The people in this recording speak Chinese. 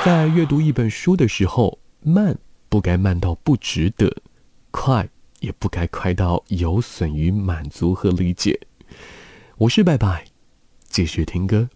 在阅读一本书的时候，慢不该慢到不值得，快也不该快到有损于满足和理解。我是拜拜，继续听歌。